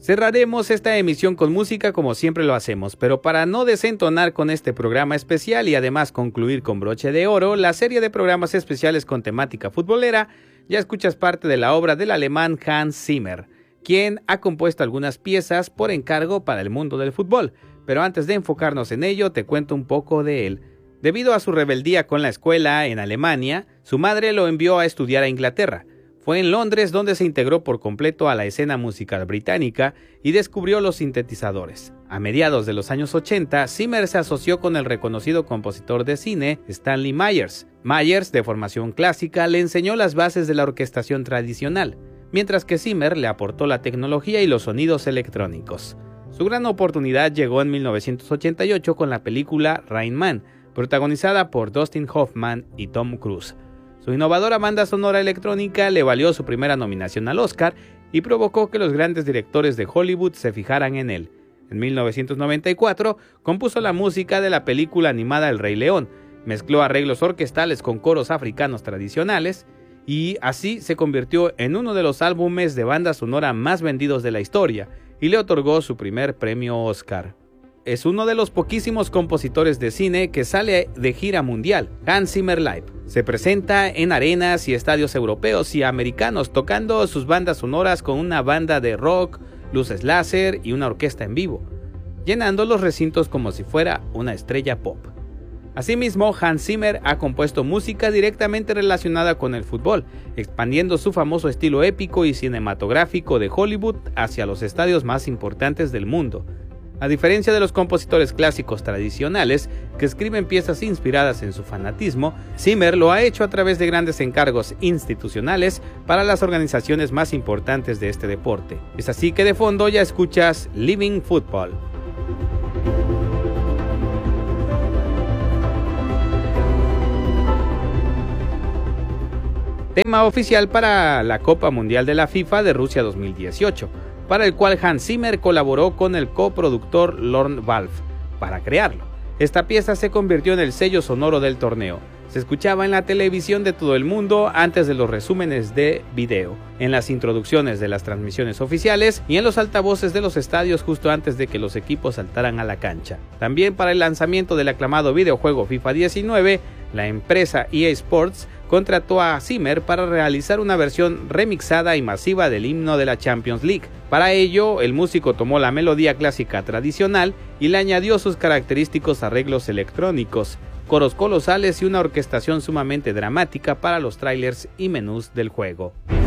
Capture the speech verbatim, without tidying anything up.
Cerraremos esta emisión con música como siempre lo hacemos, pero para no desentonar con este programa especial y además concluir con broche de oro, la serie de programas especiales con temática futbolera, ya escuchas parte de la obra del alemán Hans Zimmer, quien ha compuesto algunas piezas por encargo para el mundo del fútbol, pero antes de enfocarnos en ello te cuento un poco de él. Debido a su rebeldía con la escuela en Alemania, su madre lo envió a estudiar a Inglaterra. Fue en Londres donde se integró por completo a la escena musical británica y descubrió los sintetizadores. A mediados de los años ochenta, Zimmer se asoció con el reconocido compositor de cine Stanley Myers. Myers, de formación clásica, le enseñó las bases de la orquestación tradicional, mientras que Zimmer le aportó la tecnología y los sonidos electrónicos. Su gran oportunidad llegó en mil novecientos ochenta y ocho con la película Rain Man, protagonizada por Dustin Hoffman y Tom Cruise. Su innovadora banda sonora electrónica le valió su primera nominación al Oscar y provocó que los grandes directores de Hollywood se fijaran en él. En mil novecientos noventa y cuatro compuso la música de la película animada El Rey León, mezcló arreglos orquestales con coros africanos tradicionales y así se convirtió en uno de los álbumes de banda sonora más vendidos de la historia y le otorgó su primer premio Oscar. Es uno de los poquísimos compositores de cine que sale de gira mundial, Hans Zimmer Live. Se presenta en arenas y estadios europeos y americanos tocando sus bandas sonoras con una banda de rock, luces láser y una orquesta en vivo, llenando los recintos como si fuera una estrella pop. Asimismo, Hans Zimmer ha compuesto música directamente relacionada con el fútbol, expandiendo su famoso estilo épico y cinematográfico de Hollywood hacia los estadios más importantes del mundo. A diferencia de los compositores clásicos tradicionales que escriben piezas inspiradas en su fanatismo, Zimmer lo ha hecho a través de grandes encargos institucionales para las organizaciones más importantes de este deporte. Es así que de fondo ya escuchas Living Football. Tema oficial para la Copa Mundial de la FIFA de Rusia dos mil dieciocho. Para el cual Hans Zimmer colaboró con el coproductor Lorne Balfe para crearlo. Esta pieza se convirtió en el sello sonoro del torneo. Se escuchaba en la televisión de todo el mundo antes de los resúmenes de video, en las introducciones de las transmisiones oficiales y en los altavoces de los estadios justo antes de que los equipos saltaran a la cancha. También para el lanzamiento del aclamado videojuego FIFA diecinueve, la empresa E A Sports contrató a Zimmer para realizar una versión remixada y masiva del himno de la Champions League. Para ello, el músico tomó la melodía clásica tradicional y le añadió sus característicos arreglos electrónicos, coros colosales y una orquestación sumamente dramática para los trailers y menús del juego.